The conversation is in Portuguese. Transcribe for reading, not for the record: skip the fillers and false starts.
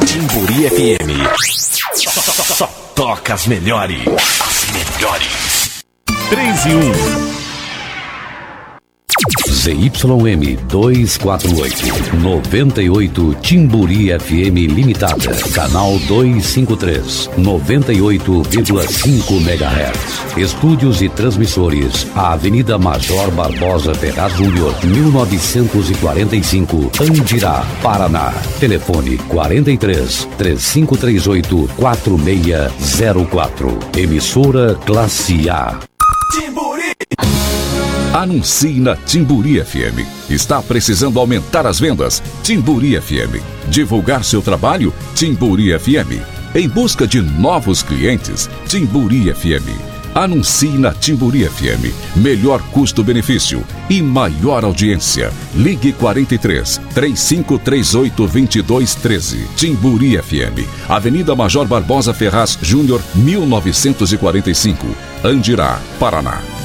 Timburi FM. Só toca as melhores. As melhores. 3 e 1. ZYM 248, 98 Timburi FM Limitada, canal 253, 98,5 MHz. Estúdios e transmissores, a Avenida Major Barbosa Ferraz Júnior, 1945, Andirá, Paraná. Telefone 43 3538 4604. Emissora Classe A. Timburi. Anuncie na Timburi FM. Está precisando aumentar as vendas? Timburi FM. Divulgar seu trabalho? Timburi FM. Em busca de novos clientes? Timburi FM. Anuncie na Timburi FM. Melhor custo-benefício e maior audiência. Ligue 43 3538 2213. Timburi FM. Avenida Major Barbosa Ferraz Júnior, 1945. Andirá, Paraná.